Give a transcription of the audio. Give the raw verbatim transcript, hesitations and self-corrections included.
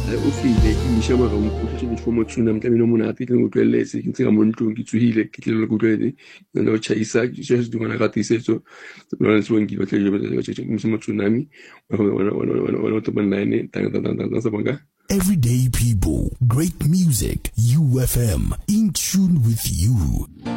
ufile imishama ga mkutu chini fomo tuna mkami no muna apite ngutwele se kintsika montu ngitsuhile kitlelo kutwele no chaisa just do na gatise so no ntswengi batle je batle mishama tsunami wana wana wana wana to banane tanga tanga tanga sabanga. Everyday people, great music, U F M, in tune with you.